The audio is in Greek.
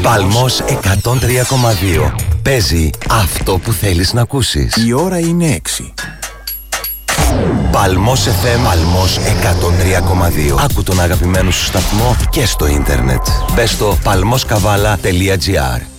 Παλμός 103,2. Παίζει αυτό που θέλεις να ακούσεις. Η ώρα είναι 6. Παλμός FM, Παλμός 103,2. Άκου τον αγαπημένο σου σταθμό και στο ίντερνετ. Μπες στο palmoskavala.gr.